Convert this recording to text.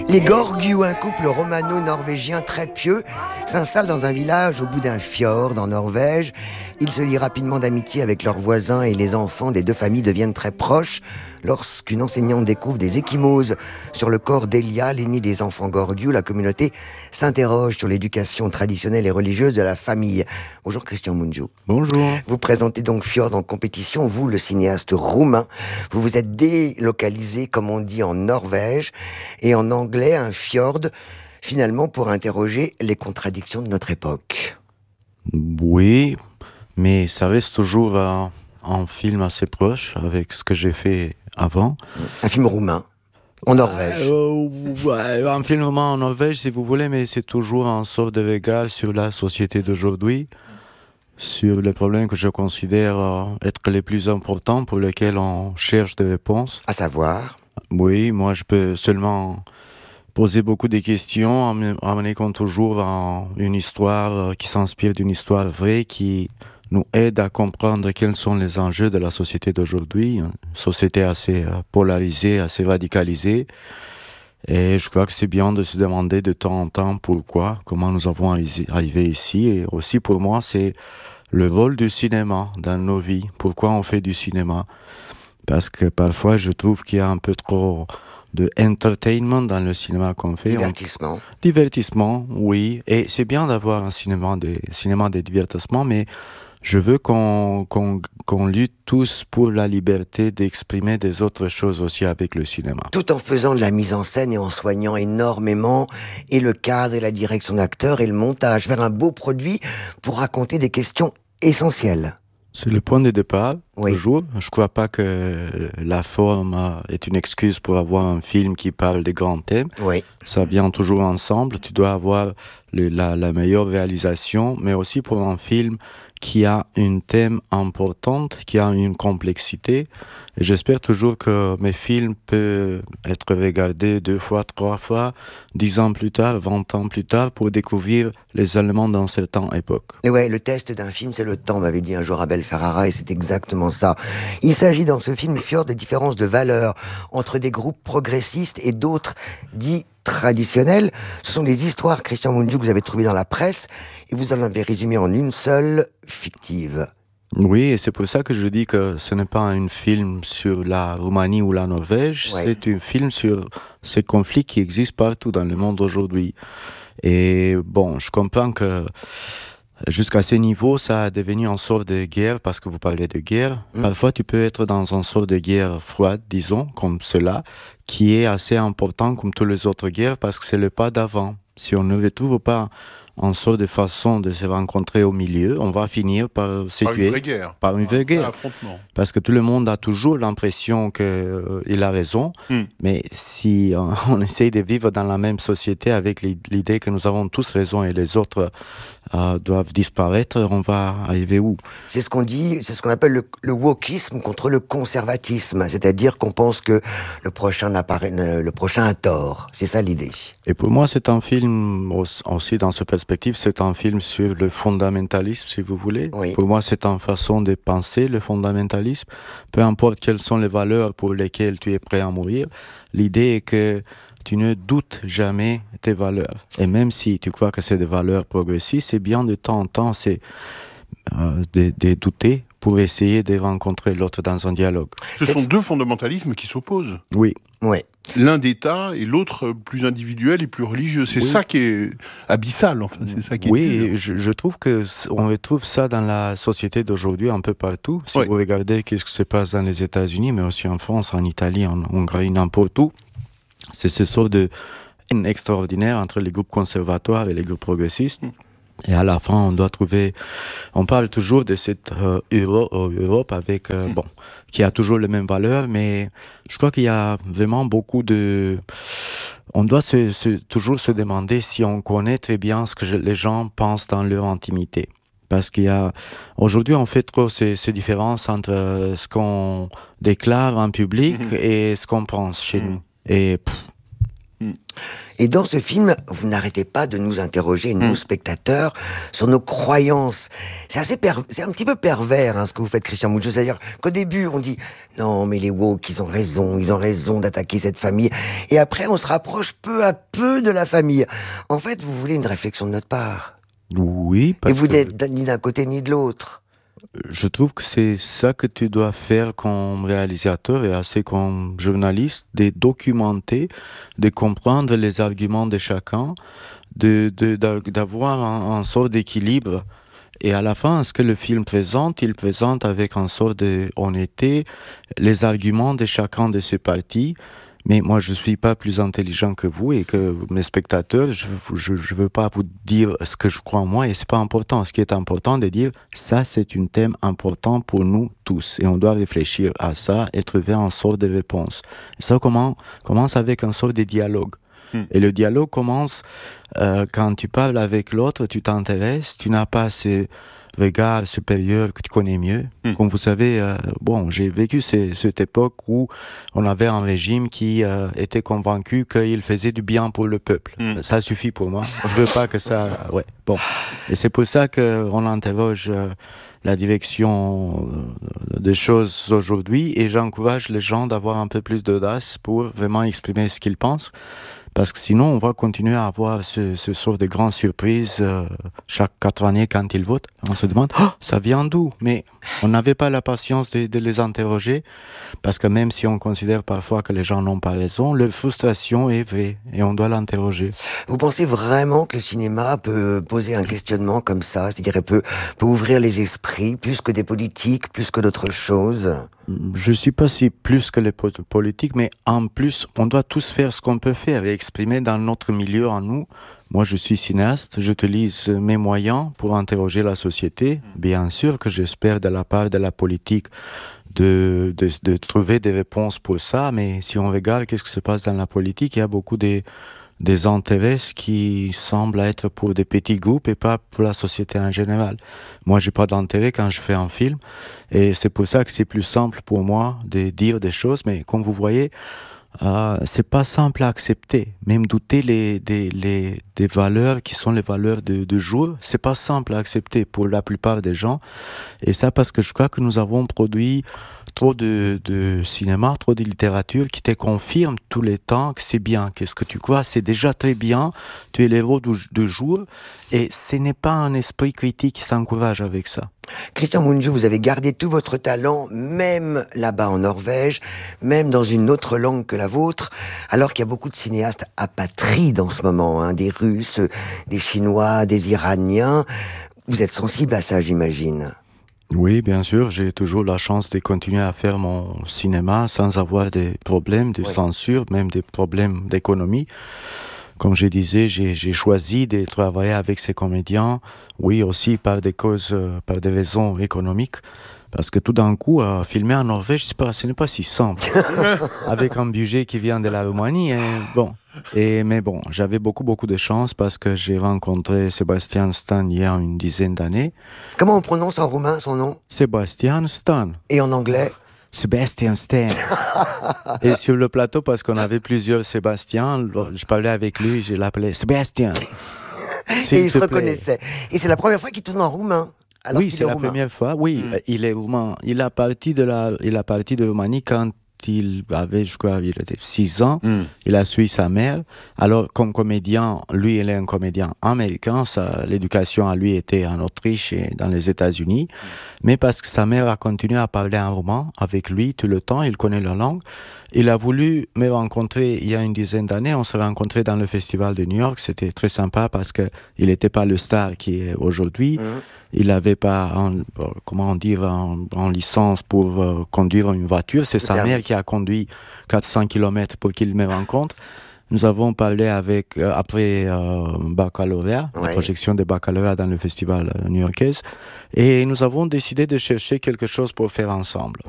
Les Gorgiou, un couple romano-norvégien très pieux, s'installe dans un village au bout d'un fjord en Norvège. Ils se lient rapidement d'amitié avec leurs voisins et les enfants des deux familles deviennent très proches lorsqu'une enseignante découvre des ecchymoses sur le corps d'Elia, l'aîné des enfants Gorgiou. La communauté s'interroge sur l'éducation traditionnelle et religieuse de la famille. Bonjour Christian Mungiu. Bonjour. Vous présentez donc Fjord en compétition, vous le cinéaste roumain. Vous vous êtes délocalisé, comme on dit en Norvège, et en anglais un fjord, finalement pour interroger les contradictions de notre époque. Oui, mais ça reste toujours un film assez proche avec ce que j'ai fait avant. Un film roumain, en Norvège. Un film roumain en Norvège, si vous voulez, mais c'est toujours un sort de regard sur la société d'aujourd'hui, sur les problèmes que je considère être les plus importants pour lesquels on cherche des réponses. À savoir? Oui, moi je peux seulement poser beaucoup de questions en menant toujours une histoire qui s'inspire d'une histoire vraie qui nous aide à comprendre quels sont les enjeux de la société d'aujourd'hui, une société assez polarisée, assez radicalisée. Et je crois que c'est bien de se demander de temps en temps pourquoi, comment nous avons arrivé ici. Et aussi pour moi, c'est le rôle du cinéma dans nos vies. Pourquoi on fait du cinéma? Parce que parfois, je trouve qu'il y a un peu trop de entertainment dans le cinéma qu'on fait. Divertissement. Divertissement, oui. Et c'est bien d'avoir un cinéma de divertissement, mais je veux qu'on lutte tous pour la liberté d'exprimer des autres choses aussi avec le cinéma. Tout en faisant de la mise en scène et en soignant énormément et le cadre et la direction d'acteur et le montage. Faire un beau produit pour raconter des questions essentielles. C'est le point de départ, oui. Toujours. Je ne crois pas que la forme est une excuse pour avoir un film qui parle des grands thèmes. Oui. Ça vient toujours ensemble. Tu dois avoir la meilleure réalisation, mais aussi pour un film qui a un thème important, qui a une complexité. Et j'espère toujours que mes films peuvent être regardés 2 fois, 3 fois, 10 ans plus tard, 20 ans plus tard, pour découvrir les éléments d'une certaine époque. Et ouais, le test d'un film, c'est le temps, m'avait dit un jour Abel Ferrara, et c'est exactement ça. Il s'agit dans ce film Fjord de différences de valeurs entre des groupes progressistes et d'autres dits traditionnels. Ce sont des histoires, Christian Mungiu, que vous avez trouvées dans la presse, et vous en avez résumé en une seule, fictive. Oui, et c'est pour ça que je dis que ce n'est pas un film sur la Roumanie ou la Norvège, ouais. C'est un film sur ces conflits qui existent partout dans le monde aujourd'hui. Et bon, je comprends que jusqu'à ce niveau, ça a devenu une sorte de guerre, parce que vous parlez de guerre. Parfois, tu peux être dans une sorte de guerre froide, disons, comme cela, qui est assez important comme toutes les autres guerres, parce que c'est le pas d'avant. Si on ne retrouve pas une sorte de façon de se rencontrer au milieu, on va finir par se tuer. Par une vraie guerre. Affrontement. Parce que tout le monde a toujours l'impression qu'il a raison, mais si on essaye de vivre dans la même société avec l'idée que nous avons tous raison et les autres doivent disparaître, on va arriver où? C'est ce qu'on dit, c'est ce qu'on appelle le wokisme contre le conservatisme, c'est-à-dire qu'on pense que le prochain a tort. C'est ça l'idée. Et pour moi, c'est un film aussi dans cette perspective, c'est un film sur le fondamentalisme, si vous voulez. Oui. Pour moi, c'est une façon de penser le fondamentalisme. Peu importe quelles sont les valeurs pour lesquelles tu es prêt à mourir, l'idée est que tu ne doutes jamais tes valeurs. Et même si tu crois que c'est des valeurs progressistes, c'est bien de temps en temps de douter pour essayer de rencontrer l'autre dans un dialogue. Ce sont 2 fondamentalismes qui s'opposent. Oui. Oui. L'un d'État et l'autre plus individuel et plus religieux. C'est ça qui est abyssal, enfin. C'est ça qui est oui, je trouve qu'on retrouve ça dans la société d'aujourd'hui un peu partout. Si vous regardez ce qui se passe dans les États-Unis, mais aussi en France, en Italie, en Hongrie, n'importe où, c'est ce sort de haine extraordinaire entre les groupes conservatoires et les groupes progressistes. Et à la fin, on parle toujours de cette Europe avec, qui a toujours les mêmes valeurs, mais je crois qu'il y a vraiment beaucoup on doit toujours se demander si on connaît très bien ce que les gens pensent dans leur intimité. Parce aujourd'hui, on fait trop ces différences entre ce qu'on déclare en public et ce qu'on pense chez nous. Et Et dans ce film, vous n'arrêtez pas de nous interroger, nous, spectateurs, sur nos croyances. C'est c'est un petit peu pervers, ce que vous faites, Christian Mungiu. C'est-à-dire qu'au début, on dit « Non, mais les woke, ils ont raison d'attaquer cette famille. » Et après, on se rapproche peu à peu de la famille. En fait, vous voulez une réflexion de notre part. Oui, parce que... Et vous n'êtes ni d'un côté ni de l'autre. Je trouve que c'est ça que tu dois faire comme réalisateur et assez comme journaliste, de documenter, de comprendre les arguments de chacun, d'avoir un sort d'équilibre. Et à la fin, ce que le film présente, il présente avec un sort d'honnêteté les arguments de chacun de ces parties. Mais moi, je suis pas plus intelligent que vous et que mes spectateurs. Je veux pas vous dire ce que je crois en moi et c'est pas important. Ce qui est important, de dire ça, c'est un thème important pour nous tous et on doit réfléchir à ça et trouver un sort de réponse. Et ça commence avec un sort de dialogue. Et le dialogue commence quand tu parles avec l'autre, tu t'intéresses, tu n'as pas ce regard supérieur que tu connais mieux. Comme vous savez, j'ai vécu cette époque où on avait un régime qui était convaincu qu'il faisait du bien pour le peuple. Ça suffit pour moi. Je veux pas que ça... Et c'est pour ça qu'on interroge la direction des choses aujourd'hui et j'encourage les gens d'avoir un peu plus d'audace pour vraiment exprimer ce qu'ils pensent. Parce que sinon, on va continuer à avoir ce sort de grandes surprises chaque 4 années quand ils votent. On se demande, ça vient d'où? Mais on n'avait pas la patience de les interroger, parce que même si on considère parfois que les gens n'ont pas raison, leur frustration est vraie et on doit l'interroger. Vous pensez vraiment que le cinéma peut poser un questionnement comme ça? C'est-à-dire peut ouvrir les esprits plus que des politiques, plus que d'autres choses? Je ne suis pas si plus que les politiques, mais en plus, on doit tous faire ce qu'on peut faire et exprimer dans notre milieu en nous. Moi, je suis cinéaste, j'utilise mes moyens pour interroger la société. Bien sûr que j'espère de la part de la politique de trouver des réponses pour ça, mais si on regarde qu'est-ce qui se passe dans la politique, il y a beaucoup des intérêts qui semblent être pour des petits groupes et pas pour la société en général. Moi, j'ai pas d'intérêt quand je fais un film et c'est pour ça que c'est plus simple pour moi de dire des choses, mais comme vous voyez, c'est pas simple à accepter. Même douter des valeurs qui sont les valeurs de jour, c'est pas simple à accepter pour la plupart des gens. Et ça parce que je crois que nous avons produit trop de cinéma, trop de littérature qui te confirme tous les temps que c'est bien. Qu'est-ce que tu crois? C'est déjà très bien. Tu es l'héros du jour. Et ce n'est pas un esprit critique qui s'encourage avec ça. Christian Mungiu, vous avez gardé tout votre talent, même là-bas en Norvège, même dans une autre langue que la vôtre, alors qu'il y a beaucoup de cinéastes apatrides en ce moment, des Russes, des Chinois, des Iraniens. Vous êtes sensible à ça, j'imagine. Oui, bien sûr, j'ai toujours la chance de continuer à faire mon cinéma sans avoir des problèmes de censure, même des problèmes d'économie. Comme je disais, j'ai choisi de travailler avec ces comédiens, oui, aussi par des causes, par des raisons économiques. Parce que tout d'un coup, filmer en Norvège, ce n'est pas si simple. Avec un budget qui vient de la Roumanie, mais bon, j'avais beaucoup de chance parce que j'ai rencontré Sebastian Stan il y a une dizaine d'années. Comment on prononce en roumain son nom? Sebastian Stan. Et en anglais? Sebastian Stan. Et sur le plateau, parce qu'on avait plusieurs Sébastien, je parlais avec lui, je l'appelais Sébastien. Et il se reconnaissait. Et c'est la première fois qu'il tourne en roumain. Oui, c'est la première fois. Oui, il est roumain. Il a parti de Roumanie quand il avait, je crois, il était 6 ans. Il a suivi sa mère. Alors, comme comédien, lui, il est un comédien américain. L'éducation à lui était en Autriche et dans les États-Unis. Mais parce que sa mère a continué à parler en roumain avec lui tout le temps, il connaît la langue. Il a voulu me rencontrer il y a une dizaine d'années. On s'est rencontrés dans le festival de New York. C'était très sympa parce que il n'était pas le star qui est aujourd'hui. Il n'avait pas, en licence pour conduire une voiture. C'est sa mère qui a conduit 400 km pour qu'il me rencontre. Nous avons parlé après baccalauréat, la projection de baccalauréat dans le festival new-yorkais. Et nous avons décidé de chercher quelque chose pour faire ensemble.